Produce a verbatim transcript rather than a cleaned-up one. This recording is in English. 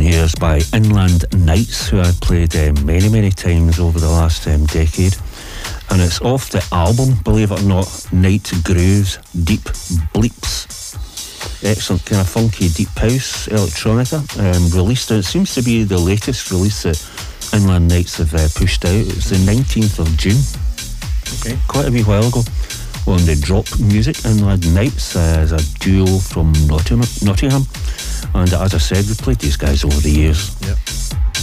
here's by Inland Nights, who I've played uh, many, many times over the last um, decade. And it's off the album, believe it or not, Night Grooves, Deep Bleeps. Excellent kind of funky deep house electronica, um, released. It seems to be the latest release that Inland Nights have uh, pushed out. It's the nineteenth of June. Okay. Quite a wee while ago. On the Drop Music, Inland Nights uh, is a duo from Nottingham. Nottingham. And as I said, we've played these guys over the years. Yep.